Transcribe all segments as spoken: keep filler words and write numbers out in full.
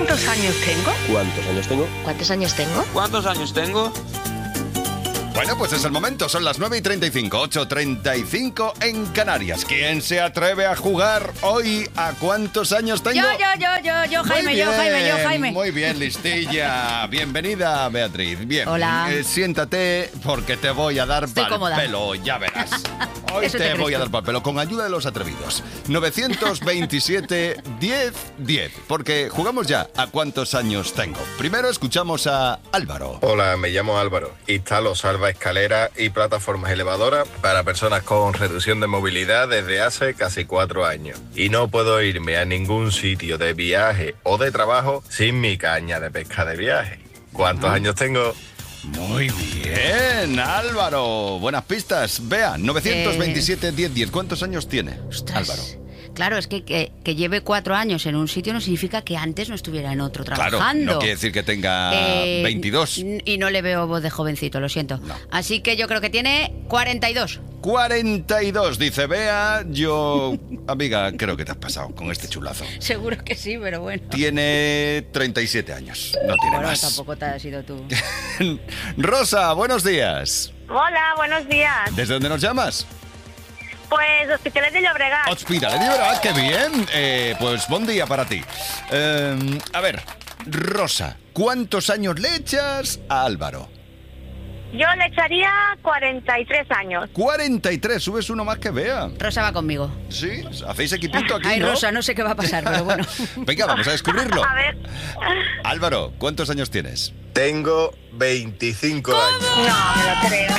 ¿Cuántos años tengo? ¿Cuántos años tengo? ¿Cuántos años tengo? ¿Cuántos años tengo? Bueno, pues es el momento, son las nueve y treinta y cinco, ocho y treinta y cinco en Canarias. ¿Quién se atreve a jugar hoy a cuántos años tengo? Yo, yo, yo, yo, yo, Jaime, Muy yo, Jaime, yo, bien, Jaime. Muy bien, listilla. Bienvenida, Beatriz. Bien. Hola. Eh, siéntate porque te voy a dar Estoy pal cómoda. pelo, ya verás. Hoy Eso te, te crees voy a tú. dar pal pelo con ayuda de los atrevidos. novecientos veintisiete, diez, diez. Porque jugamos ya a cuántos años tengo. Primero escuchamos a Álvaro. Hola, me llamo Álvaro. Instalo salvaescaleras y plataformas elevadoras para personas con reducción de movilidad desde hace casi cuatro años. Y no puedo irme a ningún sitio de viaje o de trabajo sin mi caña de pesca de viaje. ¿Cuántos Ah. años tengo? Muy bien, Álvaro. Buenas pistas. Vea, novecientos veintisiete, diez, diez. ¿Cuántos años tiene Ostras. Álvaro? Claro, es que, que que lleve cuatro años en un sitio no significa que antes no estuviera en otro Claro, trabajando. no quiere decir que tenga Eh, veintidós. n- Y no le veo voz de jovencito, lo siento. No. Así que yo creo que tiene cuarenta y dos. cuarenta y dos, dice Bea. Yo, amiga, creo que te has pasado con este chulazo. Seguro que sí, pero bueno. Tiene treinta y siete años, no tiene Bueno, más. tampoco te has sido tú. Rosa, buenos días. Hola, buenos días. ¿Desde dónde nos llamas? Pues Hospitales de Llobregat. Hospitales de Llobregat, qué bien. Eh, pues buen día para ti. Eh, a ver, Rosa, ¿cuántos años le echas a Álvaro? Yo le echaría cuarenta y tres años. cuarenta y tres, subes uno más que Bea. Rosa va conmigo. Sí, hacéis equipito aquí, Ay, ¿no? Rosa, no sé qué va a pasar, pero bueno. Venga, vamos a descubrirlo. A ver. Álvaro, ¿cuántos años tienes? Tengo veinticinco años. No, me lo creo.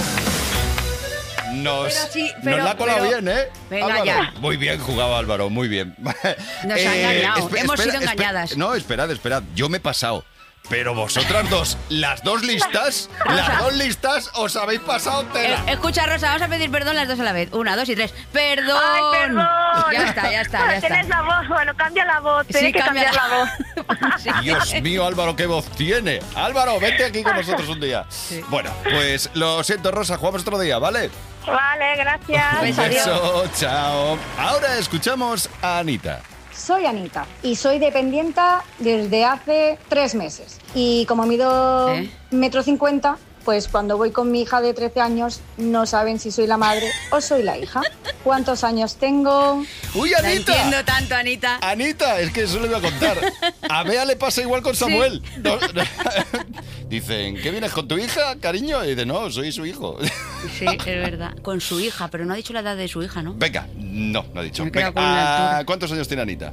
Nos, Pero sí, pero- nos la ha colado pero- bien, ¿eh? Venga, Álvaro. ya. Muy bien jugado, Álvaro, muy bien. Nos ha engañado. Hemos sido espe- engañadas. No, esperad, esperad. Yo me he pasado. Pero vosotras dos, las dos listas, las dos listas os habéis pasado Eh, tela. escucha, Rosa, vamos a pedir perdón las dos a la vez. Una, dos y tres. ¡Perdón! Ay, perdón. Ya está, ya está, ya está. Tienes la voz. Bueno, cambia la voz. Tienes que cambiar la voz. Sí. Dios mío, Álvaro, qué voz tiene. Álvaro, vente aquí con nosotros un día. Bueno, pues lo siento, Rosa, jugamos otro día, ¿vale? Vale, gracias. Un Beso, Adiós. beso, chao. Ahora escuchamos a Anita. Soy Anita y soy dependienta desde hace tres meses. Y como mido ¿Eh? metro cincuenta, pues cuando voy con mi hija de trece años no saben si soy la madre o soy la hija. ¿Cuántos años tengo? ¡Uy, La Anita! entiendo tanto, Anita. Anita, es que eso le voy a contar. A Bea le pasa igual con Samuel. No, no. Dicen, ¿qué vienes con tu hija, cariño? Y dice, no, soy su hijo. Sí, es verdad. Con su hija, pero no ha dicho la edad de su hija, ¿no? Venga, no, no ha dicho. Me he quedado Venga, con la ah, altura. ¿cuántos años tiene Anita?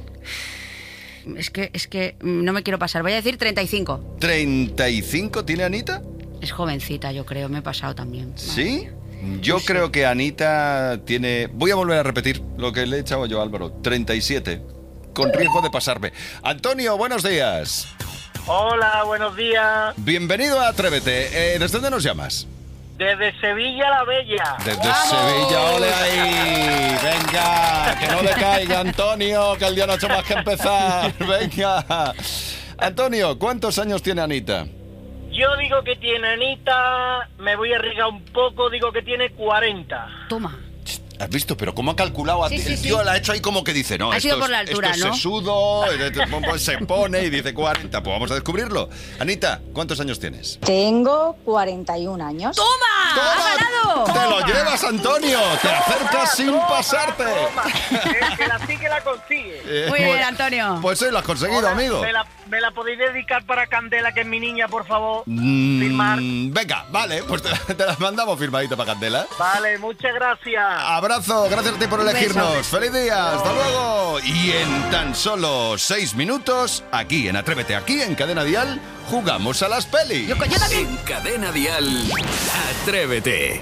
Es que, es que mm, no me quiero pasar. Voy a decir treinta y cinco. ¿treinta y cinco tiene Anita? Es jovencita, yo creo. Me he pasado también. ¿Sí? Yo creo que Anita tiene... Voy a volver a repetir lo que le he echado yo a Álvaro. treinta y siete. Con riesgo de pasarme. Antonio, buenos días. Hola, buenos días. Bienvenido a Atrévete. Eh, ¿Desde dónde nos llamas? Desde Sevilla la Bella. Desde Sevilla, ole ahí. Venga, que no le caiga, Antonio, que el día no ha hecho más que empezar. Venga. Antonio, ¿cuántos años tiene Anita? Yo digo que tiene Anita, me voy a arriesgar un poco, digo que tiene cuarenta. Toma. ¿Has visto? Pero ¿cómo ha calculado? A Sí, ti? sí, el tío sí. la ha hecho ahí como que dice, no, Ha esto sido es- por la altura, esto ¿no? es sesudo, pues se pone y dice cuarenta. Pues vamos a descubrirlo. Anita, ¿cuántos años tienes? Tengo cuarenta y un años. ¡Toma! ¡Ha ganado! ¡Te lo llevas, Antonio! ¡Te acercas sin Toma, pasarte! toma. El que la sigue la consigue. Eh, Muy bien, pues- Antonio. Pues sí, lo has conseguido, Hola, amigo. ¿Me la, me la podéis dedicar para Candela, que es mi niña, por favor? Mm, Firmar. Venga, vale, pues te, te las mandamos firmadita para Candela. Vale, muchas gracias. Abrazo, gracias a ti por Un elegirnos. beso. ¡Feliz día! ¡Hasta luego! Y en tan solo seis minutos, aquí en Atrévete, aquí en Cadena Dial, jugamos a las pelis. Yo, yo también. En Cadena Dial, Atrévete.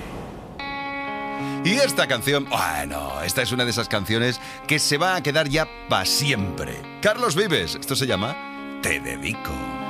Y esta canción, bueno, esta es una de esas canciones que se va a quedar ya para siempre. Carlos Vives, esto se llama Te Dedico.